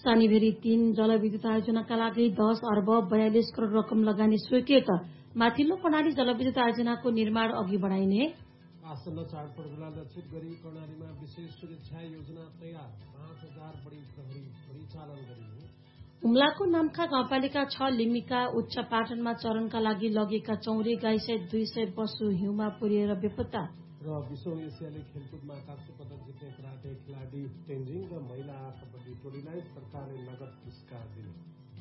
शनिभेरी 3 जलविद्युत आयोजनाका लागि 10 अर्ब 42 करोड़ रकम लगानी स्वीकृत। माथिल्लो कर्णाली जलविद्युत आयोजनाको निर्माण अघि बढाइने। आसन्न चाडपर्वलाई लक्षित गरी कर्णालीमा विशेष सुरक्षा योजना तयार, 5000 बढी प्रहरी परिचालन गरिने। हुम्लाको नाम्खा गाउँपालिका 6 लिम्मीका उच्च पाटनमा चरणका लागि लगेका चौरी गाईसहित 200 पशु हिउँमा पुरिएर बेपत्ता। र विश्व एसियाली खेलकुदमा काँस्य पदक जित्ने कराटे खेलाडी तेन्जिङ र महिला कबड्डी टोलीलाई सरकारले नगद पुरस्कार दिने।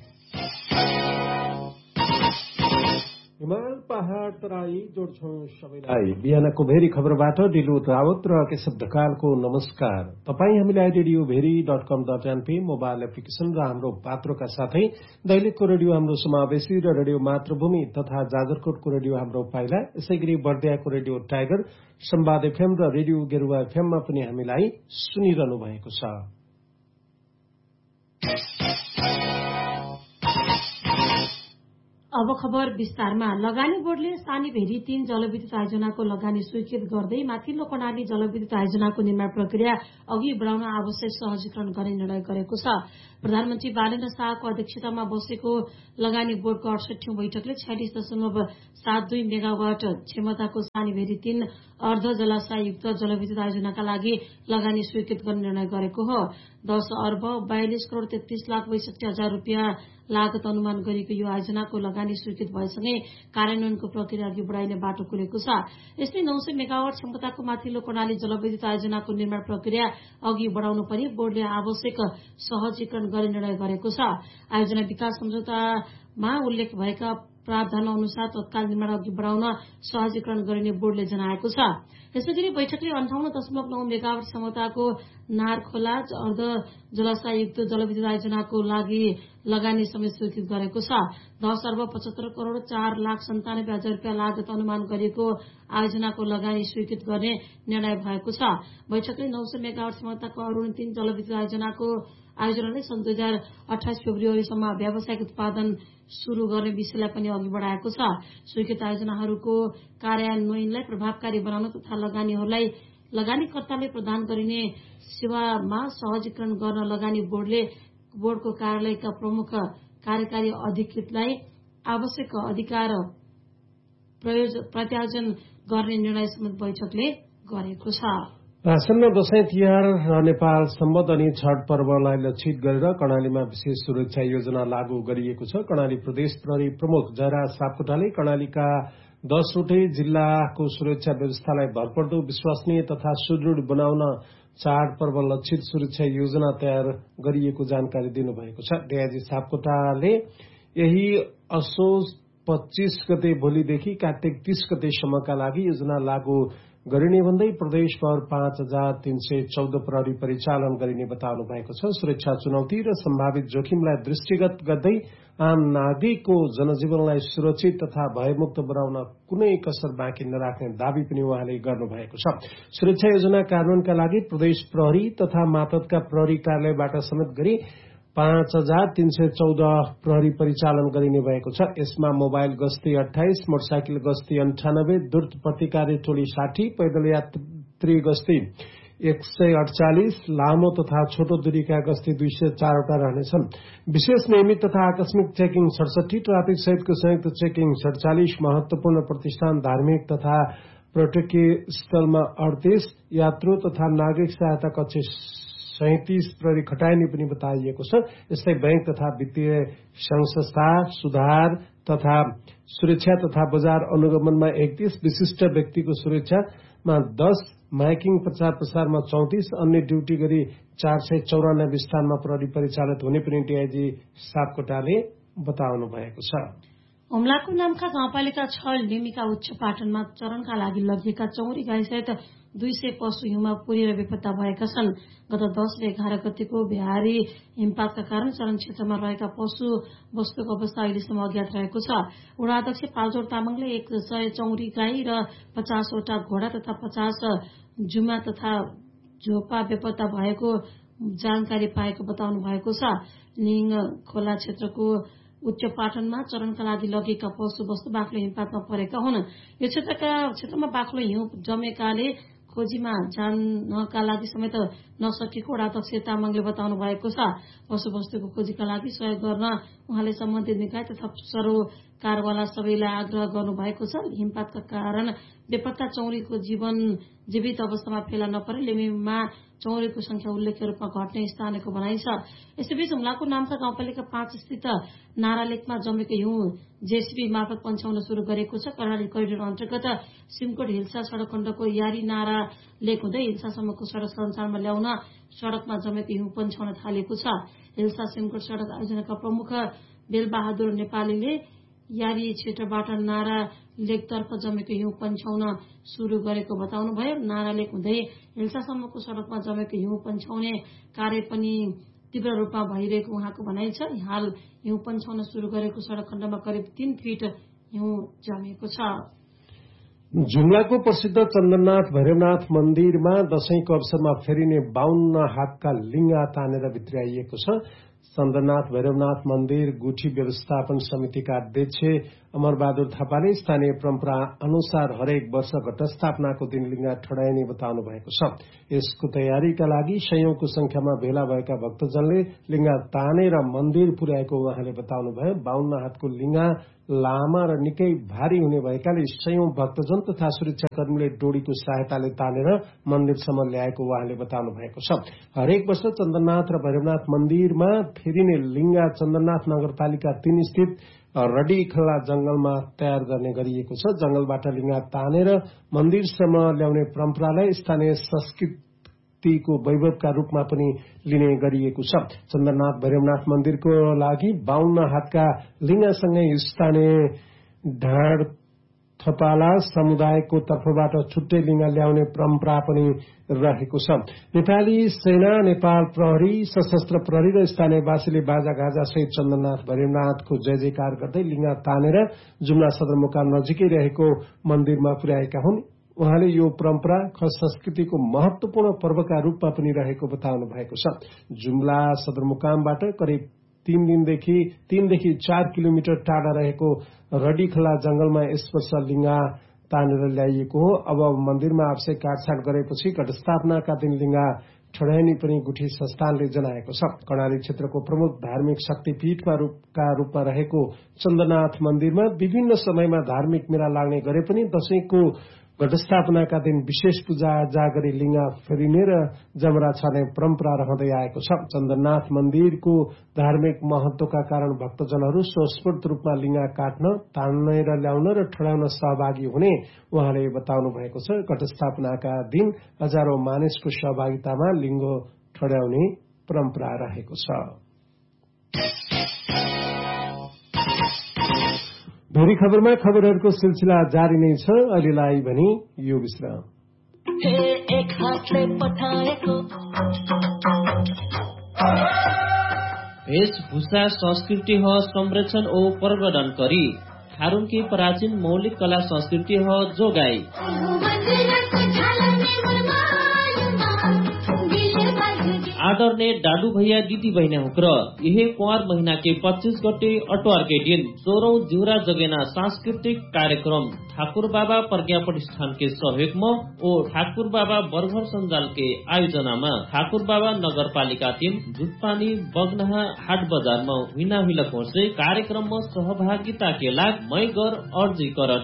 हिमाल पहाड़ तराई जोड्छौं सबैलाई। बिहानको भेरी खबरबाट दिलुत रावत र केशव ढकालको नमस्कार। तपाई हामीलाई रेडियोभेरी.com.np मोबाइल एप्लिकेशन र हाम्रो पात्रोका साथै दैलेखको रेडियो हाम्रो समावेशी र रेडियो मातृभूमि तथा जाजरकोटको रेडियो हाम्रो पाइला, यसैगरी बर्दियाको रेडियो टाइगर, संवाद एफएम र रेडियो गेरुवा एफएममा पनि हामीलाई सुनिरहनु भएको छ। अब खबर विस्तारमा। लगानी बोर्डले शनिभेरी 3 जलविद्युत आयोजनाको लगानी स्वीकृत गर्दै माथिल्लो कर्णाली जलविद्युत आयोजनाको निर्माण प्रक्रिया अघि बढाउन आवश्यक सहजीकरण गर्ने निर्णय गरेको छ। प्रधानमन्त्री बालेन्द्र शाहको अध्यक्षतामा बसेको लगानी बोर्डको 68औं बैठकले 46.72 मेगावाट क्षमताको शनिभेरी 3 अर्ध जलाशययुक्त जलविद्युत आयोजनाका लागि लगानी स्वीकृत गर्ने निर्णय गरेको हो। 10 अर्ब 42 करोड़ 33 लाख 62 हजार रुपियाँ लागत अनुमान गरिएको यो आयोजनाको लगानी स्वीकृत भएसँगै कार्यान्वयनको प्रक्रिया अघि बढाइने बाटो खुलेको छ। यस्तै 900 मेगावाट क्षमताको माथिल्लो कर्णाली जलविद्युत आयोजनाको निर्माण प्रक्रिया अघि बढाउनु पनि बोर्डले आवश्यक सहजीकरण गर्ने निर्णय गरेको छ। आयोजना विकास सम्झौतामा उल्लेख भएका प्रावधान अनुसार तत्काल निर्माण अघि बढाउन सहजीकरण गरिने बोर्डले जनाएको छ। यसैगरी बैठकले 58.9 मेगावाट क्षमताको नारखोला अर्ध जलाशययुक्त जलविद्युत आयोजनाको लागि लगानी समेत स्वीकृत गरेको छ। 10 अर्ब 75 करोड़ 4 लाख 97 हजार रुपियाँ लागत अनुमान गरिएको आयोजनाको लगानी स्वीकृत गर्ने निर्णय भएको छ। बैठकले 900 मेगावाट क्षमताको अरूण 3 जलविद्युत आयोजनाले सन् 2028 फेब्रुअरीसम्म व्यावसायिक उत्पादन शुरू गर्ने विषयलाई पनि अघि बढाएको छ। स्वीकृत आयोजनाहरूको कार्यान्वयनलाई प्रभावकारी बनाउन तथा लगानीकर्ताले प्रदान गरिने सेवामा सहजीकरण गर्न लगानी बोर्डको कार्यालयका प्रमुख कार्यकारी अधिकृतलाई आवश्यक अधिकार प्रत्यायोजन गर्ने निर्णय समेत बैठकले गरेको छ। आसन्न दशैं तिहार र नेपाल सम्बत अनि छठ पर्वलाई लक्षित गरेर कर्णालीमा विशेष सुरक्षा योजना लागू गरिएको छ। कर्णाली प्रदेश प्रहरी प्रमुख जयराज सापकोटाले कर्णालीका 10वटै जिल्लाको सुरक्षा व्यवस्थालाई भरपर्दो, विश्वसनीय तथा सुदृढ बनाउन चाडपर्व लक्षित सुरक्षा योजना तयार गरिएको जानकारी दिनुभएको छ। डीआईजी सापकोटाले यही असोज 25 गते भोलिदेखि कार्तिक 30 गतेसम्मका लागि योजना लागू गरिने भन्दै प्रदेशभर 5314 प्रहरी परिचालन गरिने बताउनु भएको छ। सुरक्षा चुनौती र सम्भावित जोखिमलाई दृष्टिगत गर्दै आम नागरिकको जनजीवनलाई सुरक्षित तथा भयमुक्त बनाउन कुनै कसर बाँकी नराख्ने दावी पनि उहाँले गर्नुभएको छ। सुरक्षा योजना कार्यान्वयनका लागि प्रदेश प्रहरी तथा मातहतका प्रहरी कार्यालयबाट समेत गरी 5314 प्रहरी परिचालन गरिने भएको छ। यसमा मोबाइल गस्ती 28, मोटरसाइकल गस्ती 98, द्रुत प्रतिकारी टोली 60, पैदल यात्री गस्ती 148, लामो तथा छोटो दूरीका गस्ती 204 वटा रहनेछन्। विशेष नियमित तथा आकस्मिक चेकिङ 67, ट्राफिक सहितको संयुक्त चेकिङ 47, महत्वपूर्ण प्रतिष्ठान धार्मिक तथा पर्यटकीय स्थलमा 38, यात्रु तथा नागरिक सहायता कक्ष 37 प्रहरी खटाइने पनि बताइएको छ। यस्तै बैंक तथा वित्तीय संघ संस्था सुधार तथा सुरक्षा तथा बजार अनुगमनमा 31, विशिष्ट व्यक्तिको सुरक्षामा 10, माइकिङ प्रचार प्रसारमा 34, अन्य ड्यूटी गरी 494 स्थानमा प्रहरी परिचालित हुने पनि डीआईजी सापकोटाले बताउनु भएको छ। हुम्लाको नाम्खा गाउँपालिका 6 लिम्मीका उच्च पाटनमा चरणका लागि लगिएका चौरी गाईसहित 200 पशु हिउँमा पुरिएर बेपत्ता भएका छन्। गत 10 र 11 गतेको भारी हिमपातका कारण चरण क्षेत्रमा रहेका पशु वस्तुको अवस्था अहिलेसम्म अज्ञात रहेको छ। वडा अध्यक्ष पालजोर तामाङले 100 चौरी गाई र 50 वटा घोडा तथा 50 जुमा तथा झोपा बेपत्ता भएको जानकारी पाएको बताउनु भएको छ। लिङ खोला क्षेत्रको उच्च पाटनमा चरणका लागि लगेका पशु वस्तु बाक्लो हिमपातमा परेका हुन्। यो क्षेत्रमा बाक्लो हिउँ जमेकाले खोजीमा जानका लागि समेत नसकेको वडा अध्यक्ष तामाङले बताउनु भएको छ। पशुवस्तुको खोजीका लागि सहयोग गर्न उहाँले सम्बन्धित निकाय तथा सरोकारवाला सबैलाई आग्रह गर्नु भएको छ। हिमपातका कारण बेपत्ता चौरीको जीवित अवस्थामा फेला नपरे लिम्बूमा चौरीको संख्या उल्लेख्य रूपमा घट्ने स्थानीयको भनाइ छ। यसैबीच हुम्लाको नाम्चा गाउँपालिका 5 स्थित नारा लेकमा जमेको हिउँ जेसीबी मार्फत पन्छाउन शुरू गरेको छ। कर्णाली करिडोर अन्तर्गत सिमकोट हिल्सा सड़क खण्डको यारी नारा लेक हुँदै हिल्सासम्मको सड़क सञ्चालनमा ल्याउन सड़कमा जमेको हिउँ पन्छाउन थालेको छ। हिल्सा सिमकोट सड़क आयोजनाका प्रमुख बेलबहादुर नेपालीले यारी क्षेत्रबाट नारा लेकतर्फ जमेको हिउँ पन्छाउन शुरू गरेको बताउनुभयो। नारा लेक हुँदै हिल्सासम्मको सड़कमा जमेको हिउँ पन्छाउने कार्य पनि तीव्र रूपमा भइरहेको उहाँको भनाइ छ। हाल हिउँ पन्छाउन शुरू गरेको सड़क खण्डमा करिब 3 फिट हिउँ जमेको छ। जुम्लाको प्रसिद्ध चन्दननाथ भैरवनाथ मन्दिरमा दशैंको अवसरमा फेरिने 52 हातका लिङ्गा तानेर भित्र्याइएको छ। चन्दननाथ भैरवनाथ मन्दिर गुठी व्यवस्थापन समितिका अध्यक्ष अमरबहादुर थापाले स्थानीय परम्परा अनुसार हरेक वर्ष घटस्थापनाको दिन लिङ्गा ठडाइने बताउनु भएको छ। यसको तयारीका लागि सयौंको संख्यामा भेला भएका भक्तजनले लिङ्गा तानेर मन्दिर पुर्याएको उहाँले बताउनुभयो। 52 हातको लिङ्गा लामा र निकै भारी हुने भएकाले सयौं भक्तजन तथा सुरक्षाकर्मीले डोरीको सहायताले तानेर मन्दिरसम्म ल्याएको उहाँले बताउनु भएको छ। हरेक वर्ष चन्दननाथ र भैरवनाथ मन्दिरमा फेरिने लिङ्गा चन्दननाथ नगरपालिका 3 स्थित रडी खल्ला जंगलमा तयार गर्ने गरिएको छ। जंगलबाट लिङ्गा तानेर मन्दिरसम्म ल्याउने परम्परालाई स्थानीय संस्कृतिको वैभवका रूपमा पनि लिने गरिएको छ। चन्दननाथ भैरवनाथ मन्दिरको लागि 52 हातका लिङ्गासँगै स्थानीय ढाड थपाला समुदायको तर्फबाट छुट्टै लिङ्गा ल्याउने परम्परा पनि रहेको छ। नेपाली सेना, नेपाल प्रहरी, सशस्त्र प्रहरी र स्थानीयवासीले बाजागाजा सहित चन्दननाथ भैरवनाथको जय जयकार गर्दै लिङ्गा तानेर जुम्ला सदरमुकाम नजिकै रहेको मन्दिरमा पुर्याएका हुन्। उहाँले यो परम्परा खस संस्कृतिको महत्वपूर्ण पर्वका रूपमा पनि रहेको बताउनु भएको छ। जुम्ला सदरमुकामबाट करिब 3 देखि 4 किलोमिटर टाढा रहेको रडीखला जंगलमा यस वर्ष लिङ्गा तानेर ल्याइएको हो। अब मन्दिरमा आवश्यक काटछाट गरेपछि घटस्थापनाका दिन लिङ्गा ठडाइने पनि गुठी संस्थानले जनाएको छ। कर्णाली क्षेत्रको प्रमुख धार्मिक शक्तिपीठका रूपमा रहेको चन्दननाथ मन्दिरमा विभिन्न समयमा धार्मिक मेला लाग्ने गरे पनि दशैंको घटस्थापनाका दिन विशेष पूजाआजा गरी लिङ्गा फेरिने र जमरा छर्ने परम्परा रहँदै आएको छ। चन्दननाथ मन्दिरको धार्मिक महत्वका कारण भक्तजनहरू स्वस्फूर्त रूपमा लिङ्गा काट्न, तानेर ल्याउन र ठडाउन सहभागी हुने उहाँले बताउनु भएको छ। घटस्थापनाका दिन हजारौं मानिसको सहभागितामा लिङ्गो ठड्याउने परम्परा रहेको छ। भोलि खबरमा खबरहरूको सिलसिला जारी नै छ। अहिलेलाई भने यो विश्राम। वेशभूषा संस्कृति हो संरक्षण ओ प्रवर्धन करी थारूङ की प्राचीन मौलिक कला संस्कृति हो जोगाई। आदरणीय डाडू भैया दीदी बहिनी हुक्र यही कुंवर महीना के 25 गते अटवार के दिन 14औं जिउरा जगेना सांस्कृतिक कार्यक्रम ठाकुर बाबा प्रज्ञा प्रतिष्ठान के सहयोग में और ठाकुर बाबा बरघर संजाल के आयोजना में ठाकुर बाबा नगरपालिका 3 दुधपानी बगनहा हाट बजार में हुइना हुइलक से कार्यक्रम में सहभागिता के लाग मै गर अर्जी कर